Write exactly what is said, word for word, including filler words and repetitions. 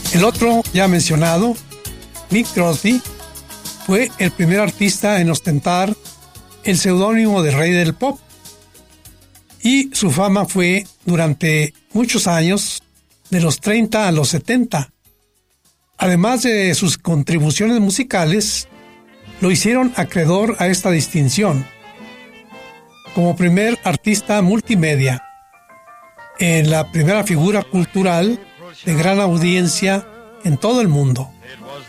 El otro, ya mencionado, Nick Crosby, fue el primer artista en ostentar el seudónimo de Rey del Pop, y su fama fue durante muchos años, de los treinta a los setenta. Además de sus contribuciones musicales, lo hicieron acreedor a esta distinción como primer artista multimedia, en la primera figura cultural de gran audiencia en todo el mundo.